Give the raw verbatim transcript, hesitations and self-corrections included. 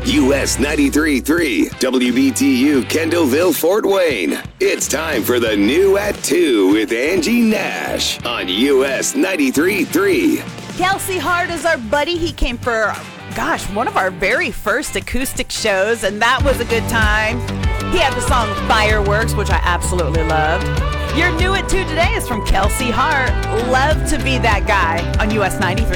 U S ninety-three point three, W B T U Kendallville, Fort Wayne. It's time for the new at two with Angie Nash on U S ninety-three point three. Kelsey Hart is our buddy. He came for, gosh, one of our very first acoustic shows, and that was a good time. He had the song Fireworks, which I absolutely loved. Your new at two today is from Kelsey Hart. Love to be that guy on U S ninety-three.